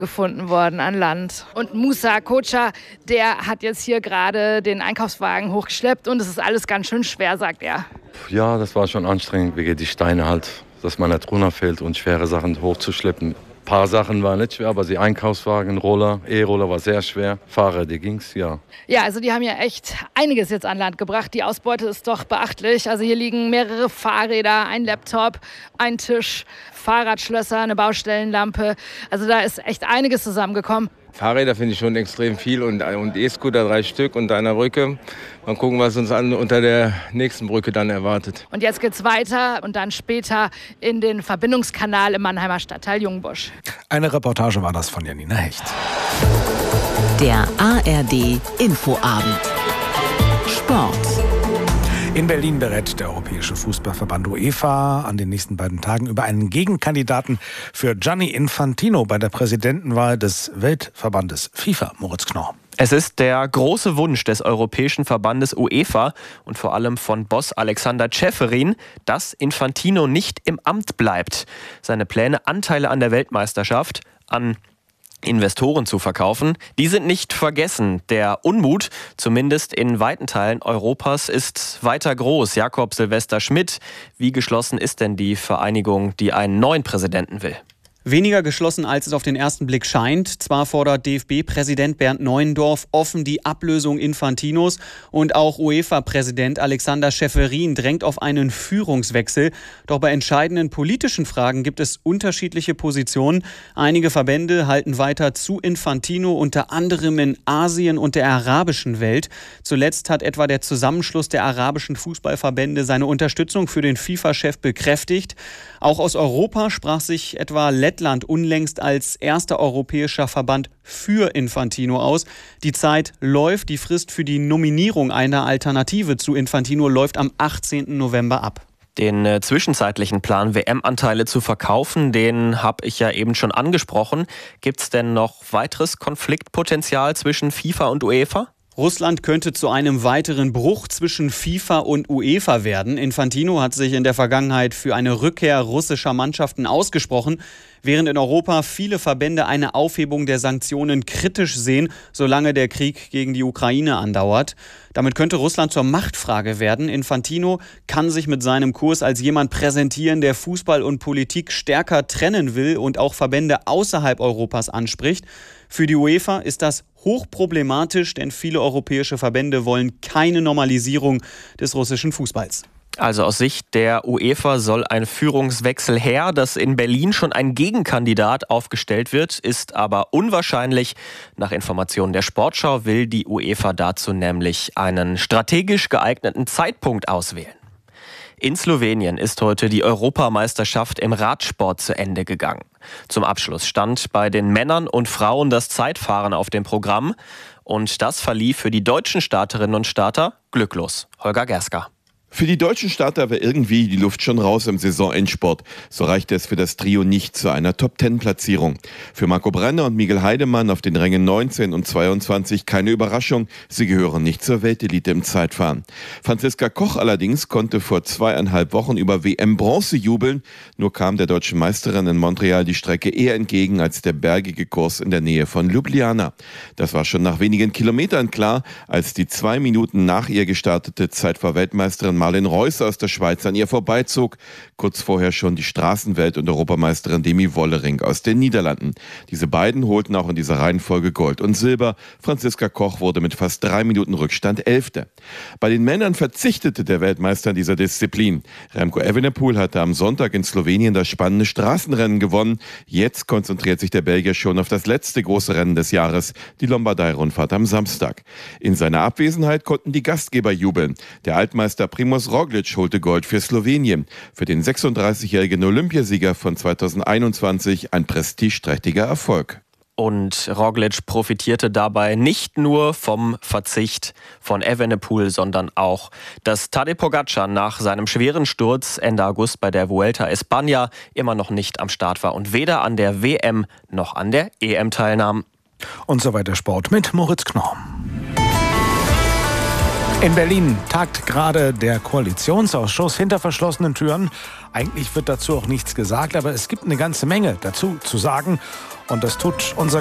gefunden worden an Land. Und Musa Koca, der hat jetzt hier gerade den Einkaufswagen hochgeschleppt und es ist alles ganz schön schwer, sagt er. Ja, das war schon anstrengend, wegen die Steine halt, dass man nicht runterfällt und schwere Sachen hochzuschleppen. Ein paar Sachen waren nicht schwer, aber die Einkaufswagen, E-Roller war sehr schwer. Fahrer, die ging's, ja. Ja, also die haben ja echt einiges jetzt an Land gebracht. Die Ausbeute ist doch beachtlich. Also hier liegen mehrere Fahrräder, ein Laptop, ein Tisch, Fahrradschlösser, eine Baustellenlampe. Also da ist echt einiges zusammengekommen. Fahrräder finde ich schon extrem viel und E-Scooter 3 Stück unter einer Brücke. Mal gucken, was uns unter der nächsten Brücke dann erwartet. Und jetzt geht's weiter und dann später in den Verbindungskanal im Mannheimer Stadtteil Jungbusch. Eine Reportage war das von Janina Hecht. Der ARD Infoabend. Sport. In Berlin berät der Europäische Fußballverband UEFA an den nächsten beiden Tagen über einen Gegenkandidaten für Gianni Infantino bei der Präsidentenwahl des Weltverbandes FIFA. Moritz Knorr. Es ist der große Wunsch des Europäischen Verbandes UEFA und vor allem von Boss Alexander Ceferin, dass Infantino nicht im Amt bleibt. Seine Pläne, Anteile an der Weltmeisterschaft an Investoren zu verkaufen, die sind nicht vergessen. Der Unmut, zumindest in weiten Teilen Europas, ist weiter groß. Jakob Silvester Schmidt, wie geschlossen ist denn die Vereinigung, die einen neuen Präsidenten will? Weniger geschlossen, als es auf den ersten Blick scheint. Zwar fordert DFB-Präsident Bernd Neuendorf offen die Ablösung Infantinos und auch UEFA-Präsident Alexander Ceferin drängt auf einen Führungswechsel. Doch bei entscheidenden politischen Fragen gibt es unterschiedliche Positionen. Einige Verbände halten weiter zu Infantino, unter anderem in Asien und der arabischen Welt. Zuletzt hat etwa der Zusammenschluss der arabischen Fußballverbände seine Unterstützung für den FIFA-Chef bekräftigt. Auch aus Europa sprach sich etwa Lettland unlängst als erster europäischer Verband für Infantino aus. Die Zeit läuft, die Frist für die Nominierung einer Alternative zu Infantino läuft am 18. November ab. Den zwischenzeitlichen Plan, WM-Anteile zu verkaufen, den habe ich ja eben schon angesprochen. Gibt es denn noch weiteres Konfliktpotenzial zwischen FIFA und UEFA? Russland könnte zu einem weiteren Bruch zwischen FIFA und UEFA werden. Infantino hat sich in der Vergangenheit für eine Rückkehr russischer Mannschaften ausgesprochen, während in Europa viele Verbände eine Aufhebung der Sanktionen kritisch sehen, solange der Krieg gegen die Ukraine andauert. Damit könnte Russland zur Machtfrage werden. Infantino kann sich mit seinem Kurs als jemand präsentieren, der Fußball und Politik stärker trennen will und auch Verbände außerhalb Europas anspricht. Für die UEFA ist das hochproblematisch, denn viele europäische Verbände wollen keine Normalisierung des russischen Fußballs. Also aus Sicht der UEFA soll ein Führungswechsel her. Dass in Berlin schon ein Gegenkandidat aufgestellt wird, ist aber unwahrscheinlich. Nach Informationen der Sportschau will die UEFA dazu nämlich einen strategisch geeigneten Zeitpunkt auswählen. In Slowenien ist heute die Europameisterschaft im Radsport zu Ende gegangen. Zum Abschluss stand bei den Männern und Frauen das Zeitfahren auf dem Programm. Und das verlief für die deutschen Starterinnen und Starter glücklos. Holger Gerska. Für die deutschen Starter war irgendwie die Luft schon raus im Saisonendsport. So reichte es für das Trio nicht zu einer Top-10-Platzierung. Für Marco Brenner und Miguel Heidemann auf den Rängen 19 und 22 keine Überraschung. Sie gehören nicht zur Weltelite im Zeitfahren. Franziska Koch allerdings konnte vor 2,5 Wochen über WM-Bronze jubeln. Nur kam der deutschen Meisterin in Montreal die Strecke eher entgegen als der bergige Kurs in der Nähe von Ljubljana. Das war schon nach wenigen Kilometern klar, als die 2 Minuten nach ihr gestartete Zeitfahr-Weltmeisterin Marlen Reus aus der Schweiz an ihr vorbeizog. Kurz vorher schon die Straßenwelt- und Europameisterin Demi Wollering aus den Niederlanden. Diese beiden holten auch in dieser Reihenfolge Gold und Silber. Franziska Koch wurde mit fast 3 Minuten Rückstand 11. Bei den Männern verzichtete der Weltmeister in dieser Disziplin. Remco Evenepoel hatte am Sonntag in Slowenien das spannende Straßenrennen gewonnen. Jetzt konzentriert sich der Belgier schon auf das letzte große Rennen des Jahres, die Lombardei-Rundfahrt am Samstag. In seiner Abwesenheit konnten die Gastgeber jubeln. Der Altmeister Primož Roglič holte Gold für Slowenien. Für den 36-jährigen Olympiasieger von 2021 ein prestigeträchtiger Erfolg. Und Roglič profitierte dabei nicht nur vom Verzicht von Evenepoel, sondern auch, dass Tadej Pogačar nach seinem schweren Sturz Ende August bei der Vuelta a España immer noch nicht am Start war und weder an der WM noch an der EM teilnahm. Und so weiter Sport mit Moritz Knorr. In Berlin tagt gerade der Koalitionsausschuss hinter verschlossenen Türen. Eigentlich wird dazu auch nichts gesagt, aber es gibt eine ganze Menge dazu zu sagen. Und das tut unser